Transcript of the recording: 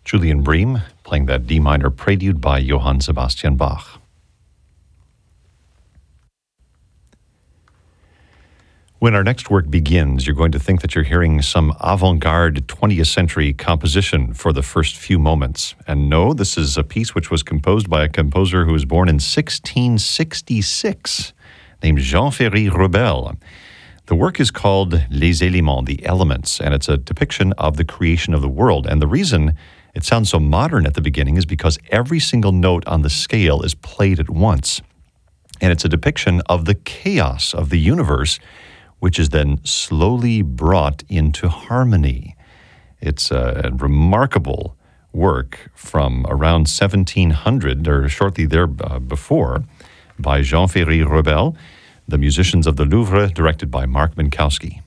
Julian Bream playing that D minor prelude by Johann Sebastian Bach. When our next work begins, you're going to think that you're hearing some avant-garde 20th century composition for the first few moments. And no, this is a piece which was composed by a composer who was born in 1666, named Jean-Ferry Rebel. The work is called Les Éléments, the Elements, and it's a depiction of the creation of the world. And the reason it sounds so modern at the beginning is because every single note on the scale is played at once. And it's a depiction of the chaos of the universe, which is then slowly brought into harmony. It's a remarkable work from around 1700, or shortly there before, by Jean-Ferry Rebel, the Musicians of the Louvre, directed by Mark Minkowski.